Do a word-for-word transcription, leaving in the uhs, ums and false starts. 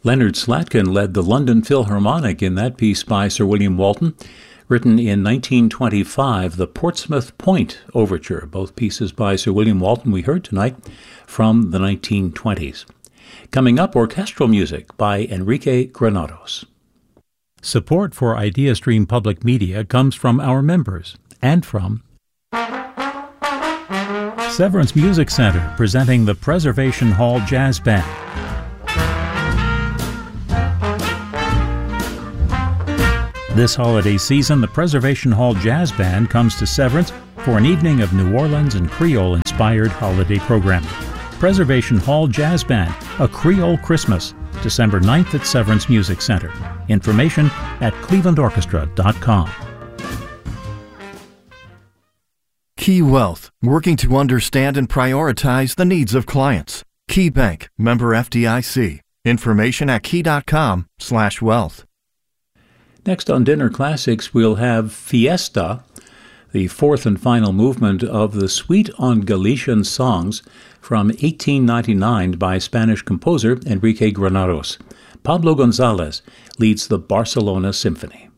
Leonard Slatkin led the London Philharmonic in that piece by Sir William Walton. Written in nineteen twenty-five, the Portsmouth Point Overture, both pieces by Sir William Walton we heard tonight from the nineteen twenties. Coming up, orchestral music by Enrique Granados. Support for IdeaStream Public Media comes from our members and from Severance Music Center, presenting the Preservation Hall Jazz Band. This holiday season, the Preservation Hall Jazz Band comes to Severance for an evening of New Orleans and Creole-inspired holiday programming. Preservation Hall Jazz Band, A Creole Christmas, December ninth at Severance Music Center. Information at cleveland orchestra dot com. Key Wealth, working to understand and prioritize the needs of clients. Key Bank, member F D I C. Information at key dot com slash wealth. Next on Dinner Classics, we'll have Fiesta, the fourth and final movement of the Suite on Galician Songs from eighteen ninety-nine by Spanish composer Enrique Granados. Pablo Gonzalez leads the Barcelona Symphony.